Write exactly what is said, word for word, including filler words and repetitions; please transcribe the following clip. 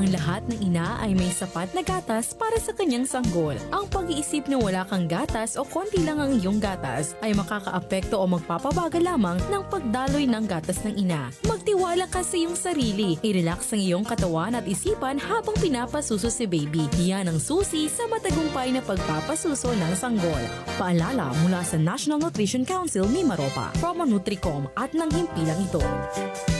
Ang lahat ng ina ay may sapat na gatas para sa kanyang sanggol. Ang pag-iisip na wala kang gatas o konti lang ang iyong gatas ay makakaapekto o magpapabagal lamang ng pagdaloy ng gatas ng ina. Magtiwala ka sa iyong sarili. I-relax ang iyong katawan at isipan habang pinapasuso si baby. Yan ang susi sa matagumpay na pagpapasuso ng sanggol. Paalala mula sa National Nutrition Council ni Maropa, from Nutricom at ng himpilang ito.